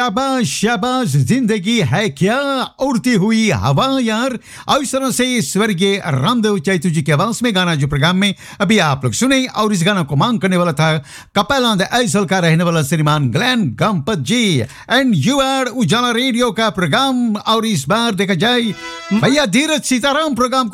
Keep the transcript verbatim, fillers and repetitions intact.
शाबाश शाबाश, जिंदगी है क्या उड़ती हुई हवा यार। और इस तरह से स्वर्गीय रामदेव चैतु जी की आवाज में गाना जो प्रोग्राम में अभी आप लोग सुने, और इस गाना को मांग करने वाला था कपिल द ऐसल का रहने वाला श्रीमान ग्लेन गंपत जी। एंड यू आर उजाला रेडियो का प्रोग्राम, और इस बार देखा जाए भैया धीरज सीताराम प्रोग्राम